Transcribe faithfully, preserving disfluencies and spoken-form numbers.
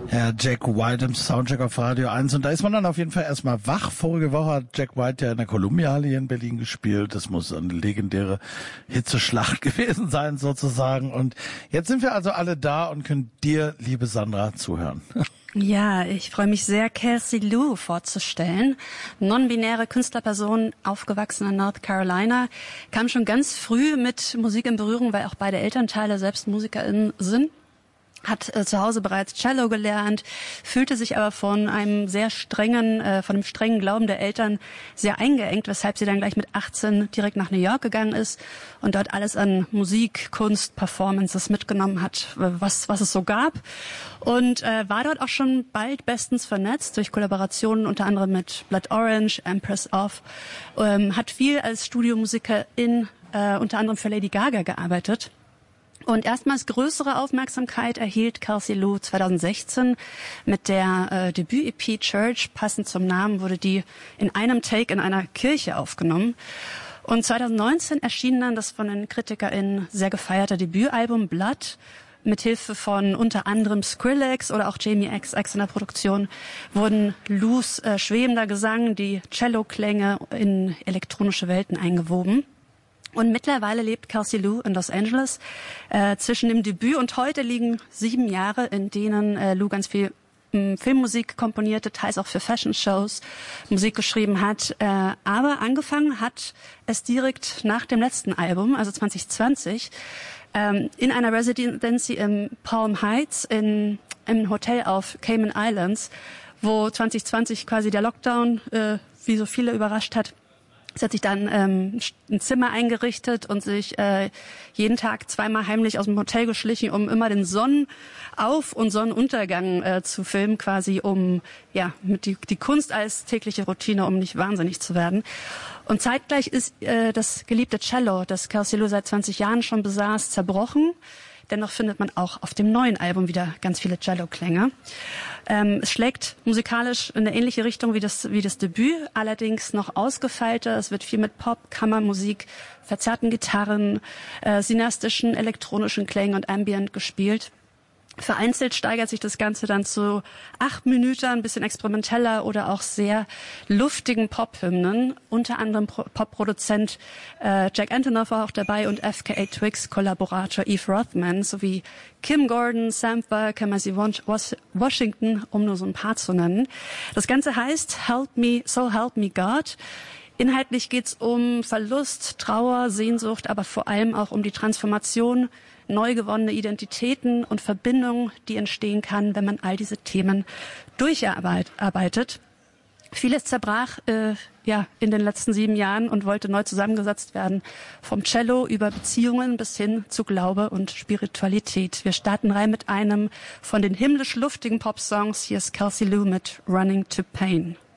Ja, Jack White im Soundcheck auf Radio eins. Und da ist man dann auf jeden Fall erstmal wach. Vorige Woche hat Jack White ja in der Columbia-Halle hier in Berlin gespielt. Das muss eine legendäre Hitzeschlacht gewesen sein sozusagen. Und jetzt sind wir also alle da und können dir, liebe Sandra, zuhören. Ja, ich freue mich sehr, Kelsey Lu vorzustellen. Non-binäre Künstlerperson, aufgewachsen in North Carolina, kam schon ganz früh mit Musik in Berührung, weil auch beide Elternteile selbst MusikerInnen sind. Hat äh, zu Hause bereits Cello gelernt, fühlte sich aber von einem sehr strengen, äh, von einem strengen Glauben der Eltern sehr eingeengt, weshalb sie dann gleich mit achtzehn direkt nach New York gegangen ist und dort alles an Musik, Kunst, Performances mitgenommen hat, was was es so gab. Und äh, war dort auch schon bald bestens vernetzt durch Kollaborationen unter anderem mit Blood Orange, Empress of, ähm, hat viel als Studiomusikerin äh, unter anderem für Lady Gaga gearbeitet. Und erstmals größere Aufmerksamkeit erhielt Kelsey Lu zweitausendsechzehn mit der äh, Debüt-E P Church. Passend zum Namen wurde die in einem Take in einer Kirche aufgenommen. Und zweitausendneunzehn erschien dann das von den KritikerInnen sehr gefeierte Debütalbum Blood. Mithilfe von unter anderem Skrillex oder auch Jamie X X in der Produktion wurden Lus äh, schwebender Gesang, die Cello-Klänge in elektronische Welten eingewoben. Und mittlerweile lebt Kelsey Lu in Los Angeles. Äh, zwischen dem Debüt und heute liegen sieben Jahre, in denen äh, Lu ganz viel ähm, Filmmusik komponierte, teils auch für Fashion-Shows Musik geschrieben hat. Äh, aber angefangen hat es direkt nach dem letzten Album, also zwanzig zwanzig, ähm, in einer Residency in Palm Heights, in einem Hotel auf Cayman Islands, wo zwanzig zwanzig quasi der Lockdown, äh, wie so viele überrascht hat. Sie hat sich dann ähm, ein Zimmer eingerichtet und sich äh, jeden Tag zweimal heimlich aus dem Hotel geschlichen, um immer den Sonnenauf- und Sonnenuntergang äh, zu filmen, quasi um ja mit die, die Kunst als tägliche Routine, um nicht wahnsinnig zu werden. Und zeitgleich ist äh, das geliebte Cello, das Kelsey Lu seit zwanzig Jahren schon besaß, zerbrochen. Dennoch findet man auch auf dem neuen Album wieder ganz viele Cello-Klänge. Ähm, es schlägt musikalisch in eine ähnliche Richtung wie das, wie das Debüt, allerdings noch ausgefeilter. Es wird viel mit Pop, Kammermusik, verzerrten Gitarren, äh, synastischen, elektronischen Klängen und Ambient gespielt. Vereinzelt steigert sich das Ganze dann zu acht Minuten, ein bisschen experimenteller oder auch sehr luftigen Pop-Hymnen. Unter anderem Pro- Pop-Produzent äh, Jack Antonoff war auch dabei und F K A Twigs-Kollaborator Eve Rothman sowie Kim Gordon, Sam Burke, Kamasi Washington, um nur so ein paar zu nennen. Das Ganze heißt Help Me, So Help Me God. Inhaltlich geht's um Verlust, Trauer, Sehnsucht, aber vor allem auch um die Transformation, neu gewonnene Identitäten und Verbindungen, die entstehen kann, wenn man all diese Themen durcharbeitet. Vieles zerbrach äh, ja in den letzten sieben Jahren und wollte neu zusammengesetzt werden, vom Cello über Beziehungen bis hin zu Glaube und Spiritualität. Wir starten rein mit einem von den himmlisch luftigen Popsongs. Hier ist Kelsey Lu mit Running to Pain.